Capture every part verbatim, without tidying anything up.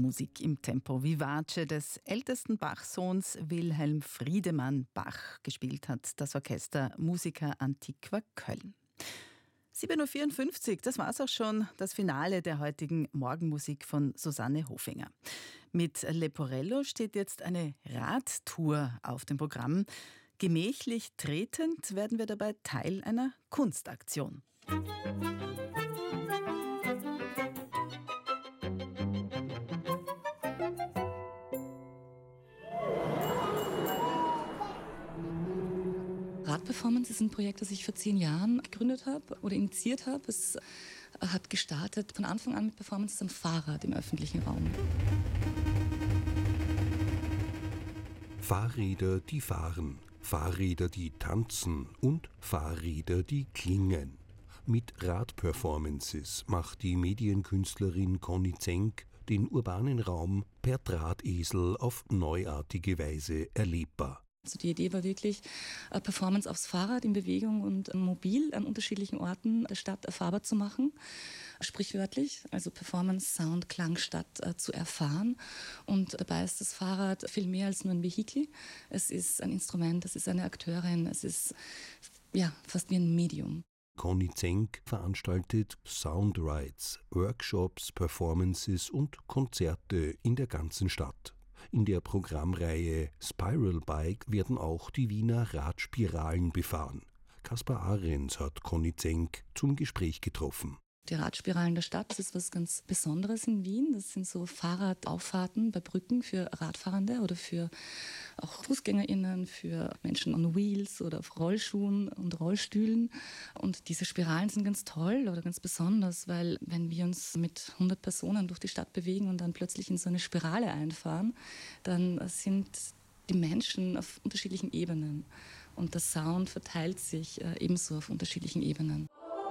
Bachmusik im Tempo vivace des ältesten Bach-Sohns Wilhelm Friedemann Bach. Gespielt hat das Orchester Musica Antiqua Köln. sieben Uhr vierundfünfzig, das war's auch schon, das Finale der heutigen Morgenmusik von Susanne Hofinger. Mit Leporello steht jetzt eine Radtour auf dem Programm. Gemächlich tretend werden wir dabei Teil einer Kunstaktion. Radperformance ist ein Projekt, das ich vor zehn Jahren gegründet habe oder initiiert habe. Es hat gestartet von Anfang an mit Performances am Fahrrad im öffentlichen Raum. Fahrräder, die fahren, Fahrräder, die tanzen und Fahrräder, die klingen. Mit Radperformances macht die Medienkünstlerin Conny Zenk den urbanen Raum per Drahtesel auf neuartige Weise erlebbar. Also die Idee war wirklich, Performance aufs Fahrrad in Bewegung und mobil an unterschiedlichen Orten der Stadt erfahrbar zu machen. Sprichwörtlich, also Performance, Sound, Klang, Stadt äh, zu erfahren. Und dabei ist das Fahrrad viel mehr als nur ein Vehikel. Es ist ein Instrument, es ist eine Akteurin, es ist ja fast wie ein Medium. Conny Zenk veranstaltet Soundrides, Workshops, Performances und Konzerte in der ganzen Stadt. In der Programmreihe Spiral Bike werden auch die Wiener Radspiralen befahren. Kaspar Ahrens hat Conny Zenk zum Gespräch getroffen. Die Radspiralen der Stadt, das ist was ganz Besonderes in Wien. Das sind so Fahrradauffahrten bei Brücken für Radfahrende oder für auch FußgängerInnen, für Menschen on Wheels oder auf Rollschuhen und Rollstühlen. Und diese Spiralen sind ganz toll oder ganz besonders, weil wenn wir uns mit hundert Personen durch die Stadt bewegen und dann plötzlich in so eine Spirale einfahren, dann sind die Menschen auf unterschiedlichen Ebenen. Und der Sound verteilt sich äh, ebenso auf unterschiedlichen Ebenen.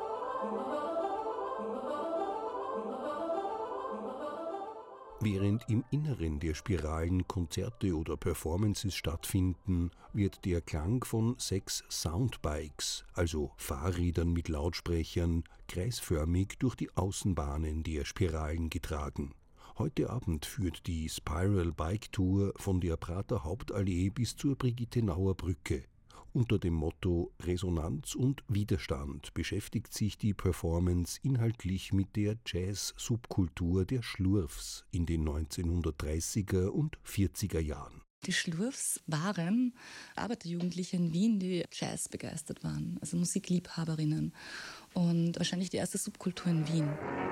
Während im Inneren der Spiralen Konzerte oder Performances stattfinden, wird der Klang von sechs Soundbikes, also Fahrrädern mit Lautsprechern, kreisförmig durch die Außenbahnen der Spiralen getragen. Heute Abend führt die Spiral Bike Tour von der Prater Hauptallee bis zur Brigittenauer Brücke. Unter dem Motto Resonanz und Widerstand beschäftigt sich die Performance inhaltlich mit der Jazz-Subkultur der Schlurfs in den neunzehnhundertdreißiger und vierziger Jahren. Die Schlurfs waren Arbeiterjugendliche in Wien, die Jazz begeistert waren, also Musikliebhaberinnen und wahrscheinlich die erste Subkultur in Wien.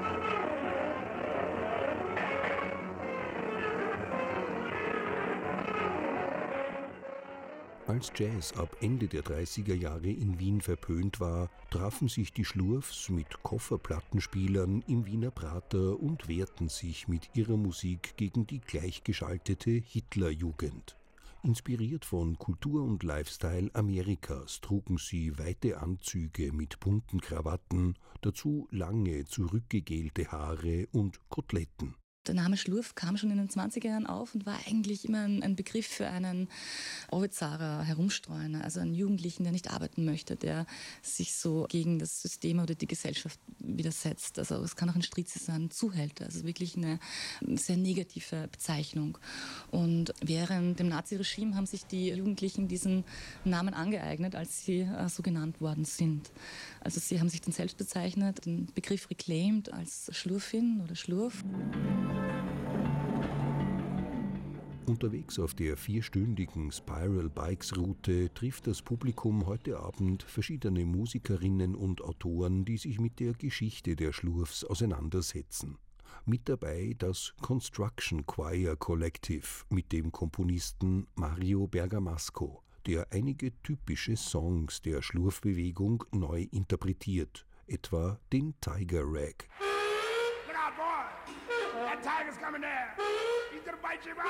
Als Jazz ab Ende der dreißiger Jahre in Wien verpönt war, trafen sich die Schlurfs mit Kofferplattenspielern im Wiener Prater und wehrten sich mit ihrer Musik gegen die gleichgeschaltete Hitlerjugend. Inspiriert von Kultur und Lifestyle Amerikas trugen sie weite Anzüge mit bunten Krawatten, dazu lange zurückgegelte Haare und Koteletten. Der Name Schlurf kam schon in den zwanziger Jahren auf und war eigentlich immer ein, ein Begriff für einen Ovizarer, Herumstreuner, also einen Jugendlichen, der nicht arbeiten möchte, der sich so gegen das System oder die Gesellschaft widersetzt. Also es kann auch ein Strizi sein, Zuhälter, also wirklich eine sehr negative Bezeichnung. Und während dem Naziregime haben sich die Jugendlichen diesen Namen angeeignet, als sie äh, so genannt worden sind. Also sie haben sich dann selbst bezeichnet, den Begriff reclaimed als Schlurfin oder Schlurf. Unterwegs auf der vierstündigen Spiral Bikes Route trifft das Publikum heute Abend verschiedene Musikerinnen und Autoren, die sich mit der Geschichte der Schlurfs auseinandersetzen. Mit dabei das Construction Choir Collective mit dem Komponisten Mario Bergamasco, der einige typische Songs der Schlurfbewegung neu interpretiert, etwa den Tiger Rag. Look out, boy! That tiger's coming there! He's gonna bite you!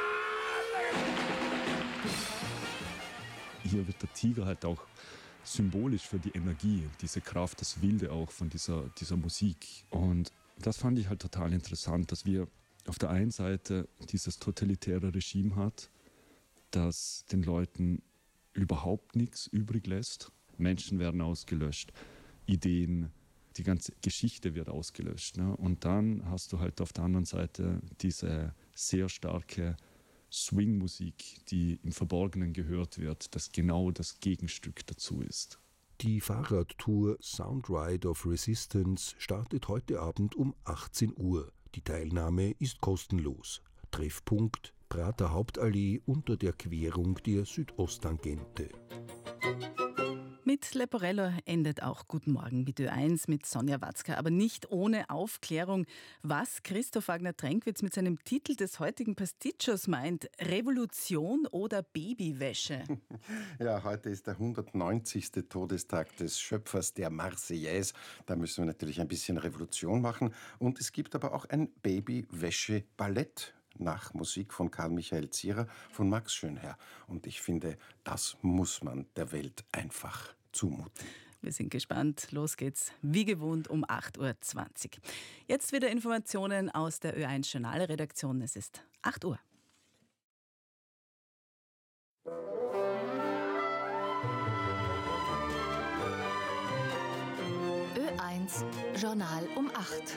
Hier wird der Tiger halt auch symbolisch für die Energie, diese Kraft, das Wilde auch von dieser, dieser Musik. Und das fand ich halt total interessant, dass wir auf der einen Seite dieses totalitäre Regime hat, das den Leuten überhaupt nichts übrig lässt. Menschen werden ausgelöscht, Ideen, die ganze Geschichte wird ausgelöscht. Ne? Und dann hast du halt auf der anderen Seite diese sehr starke Swing-Musik, die im Verborgenen gehört wird, das genau das Gegenstück dazu ist. Die Fahrradtour Sound Ride of Resistance startet heute Abend um achtzehn Uhr. Die Teilnahme ist kostenlos. Treffpunkt Prater Hauptallee unter der Querung der Südosttangente. Mit Leporello endet auch Guten Morgen mit Ö eins mit Sonja Watzka, aber nicht ohne Aufklärung, was Christoph Wagner-Tränkwitz mit seinem Titel des heutigen Pasticcios meint. Revolution oder Babywäsche? Ja, heute ist der hundertneunzigste Todestag des Schöpfers der Marseillaise. Da müssen wir natürlich ein bisschen Revolution machen. Und es gibt aber auch ein Babywäsche-Ballett nach Musik von Karl Michael Zierer von Max Schönherr. Und ich finde, das muss man der Welt einfach zumuten. Wir sind gespannt. Los geht's, wie gewohnt, um acht Uhr zwanzig. Jetzt wieder Informationen aus der Ö eins Journalredaktion. Es ist acht Uhr. Ö eins Journal um acht.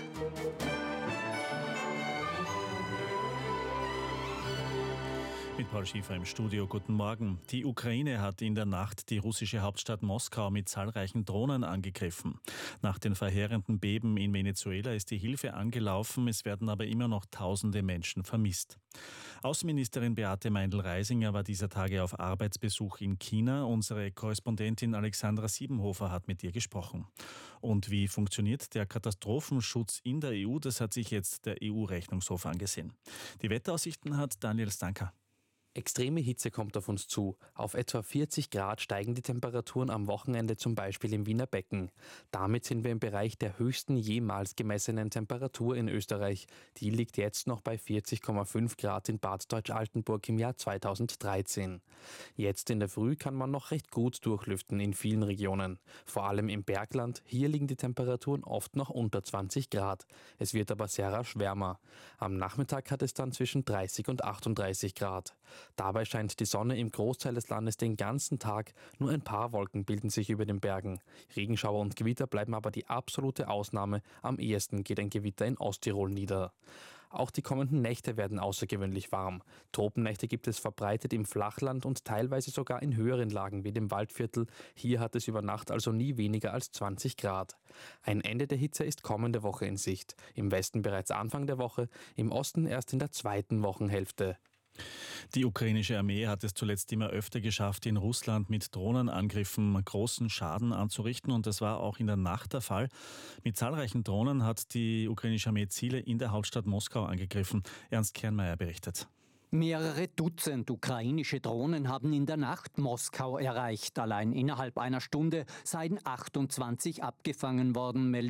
Mit Paul Schiefer im Studio. Guten Morgen. Die Ukraine hat in der Nacht die russische Hauptstadt Moskau mit zahlreichen Drohnen angegriffen. Nach den verheerenden Beben in Venezuela ist die Hilfe angelaufen. Es werden aber immer noch tausende Menschen vermisst. Außenministerin Beate Meindl-Reisinger war dieser Tage auf Arbeitsbesuch in China. Unsere Korrespondentin Alexandra Siebenhofer hat mit ihr gesprochen. Und wie funktioniert der Katastrophenschutz in der E U? Das hat sich jetzt der E U-Rechnungshof angesehen. Die Wetteraussichten hat Daniel Stanka. Extreme Hitze kommt auf uns zu. Auf etwa vierzig Grad steigen die Temperaturen am Wochenende zum Beispiel im Wiener Becken. Damit sind wir im Bereich der höchsten jemals gemessenen Temperatur in Österreich. Die liegt jetzt noch bei vierzig Komma fünf Grad in Bad Deutsch-Altenburg im Jahr zweitausenddreizehn. Jetzt in der Früh kann man noch recht gut durchlüften in vielen Regionen. Vor allem im Bergland. Hier liegen die Temperaturen oft noch unter zwanzig Grad. Es wird aber sehr rasch wärmer. Am Nachmittag hat es dann zwischen dreißig und achtunddreißig Grad. Dabei scheint die Sonne im Großteil des Landes den ganzen Tag, nur ein paar Wolken bilden sich über den Bergen. Regenschauer und Gewitter bleiben aber die absolute Ausnahme, am ehesten geht ein Gewitter in Osttirol nieder. Auch die kommenden Nächte werden außergewöhnlich warm. Tropennächte gibt es verbreitet im Flachland und teilweise sogar in höheren Lagen wie dem Waldviertel. Hier hat es über Nacht also nie weniger als zwanzig Grad. Ein Ende der Hitze ist kommende Woche in Sicht. Im Westen bereits Anfang der Woche, im Osten erst in der zweiten Wochenhälfte. Die ukrainische Armee hat es zuletzt immer öfter geschafft, in Russland mit Drohnenangriffen großen Schaden anzurichten, und das war auch in der Nacht der Fall. Mit zahlreichen Drohnen hat die ukrainische Armee Ziele in der Hauptstadt Moskau angegriffen. Ernst Kernmeier berichtet. Mehrere Dutzend ukrainische Drohnen haben in der Nacht Moskau erreicht. Allein innerhalb einer Stunde seien achtundzwanzig abgefangen worden, meldet